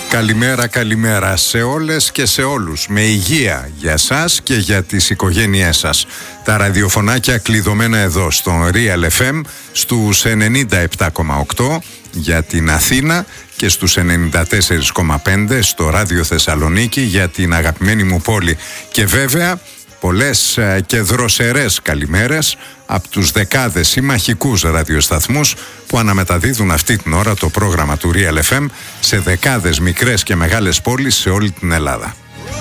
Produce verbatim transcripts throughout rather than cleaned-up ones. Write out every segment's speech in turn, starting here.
Καλημέρα, καλημέρα σε όλες και σε όλους. Με υγεία για σας και για τις οικογένειές σας. Τα ραδιοφωνάκια κλειδωμένα εδώ στο Real εφ εμ στους ενενήντα επτά κόμμα οκτώ για την Αθήνα και στους ενενήντα τέσσερα κόμμα πέντε στο Ράδιο Θεσσαλονίκη για την αγαπημένη μου πόλη. Και βέβαια πολλές και δροσερές καλημέρες από τους δεκάδες συμμαχικούς ραδιοσταθμούς που αναμεταδίδουν αυτή την ώρα το πρόγραμμα του Real εφ εμ σε δεκάδες μικρές και μεγάλες πόλεις σε όλη την Ελλάδα.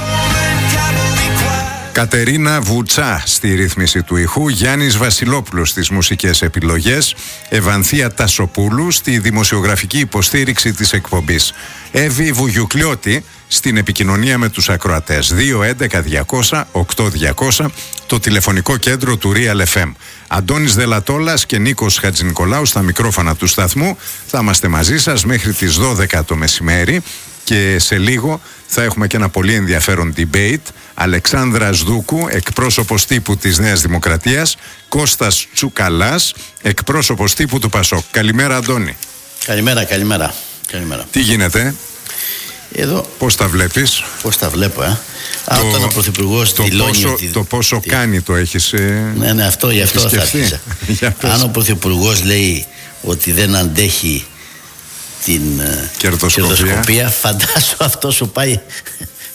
Κατερίνα Βουτσά στη ρύθμιση του ηχού, Γιάννης Βασιλόπουλος στις μουσικές επιλογές, Ευανθία Τασοπούλου στη δημοσιογραφική υποστήριξη της εκπομπής, Εύη Βουγιουκλιώτη στην επικοινωνία με τους ακροατές. Δύο έντεκα διακόσια οκτώ διακόσια το τηλεφωνικό κέντρο του Real εφ εμ. Αντώνης Δελατόλας και Νίκος Χατζηνικολάου στα μικρόφωνα του σταθμού. Θα είμαστε μαζί σας μέχρι τις δώδεκα το μεσημέρι και σε λίγο θα έχουμε και ένα πολύ ενδιαφέρον debate. Αλεξάνδρας Δούκου, εκπρόσωπος τύπου της Νέας Δημοκρατίας, Κώστας Τσουκαλάς, εκπρόσωπος τύπου του Πασόκ. Καλημέρα, Αντώνη. Καλημέρα, καλημέρα. καλημέρα. Τι γίνεται? Εδώ. Πώς τα βλέπεις? Πώς τα βλέπω, ε. Το, Α, όταν ο Πρωθυπουργός το δηλώνει πόσο, ότι... το πόσο τι... κάνει το έχεις ε... Ναι, ναι, αυτό, γι' αυτό θα άρχισα. Αν ο Πρωθυπουργός λέει ότι δεν αντέχει την κερδοσκοπία, κερδοσκοπία φαντάσου αυτό σου πάει